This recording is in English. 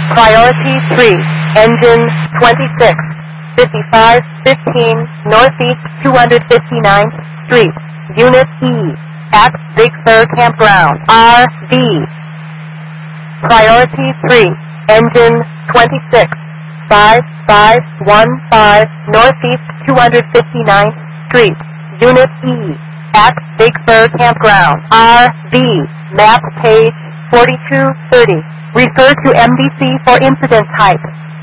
Priority 3, engine 26, 5515 Northeast 259th Street, Unit E, at Big Sur Campground, RV. Priority 3, engine 26, 5515 Northeast 259th Street, Unit E, at Big Sur Campground, RV. Map page 4230. Refer to MDC for incident type.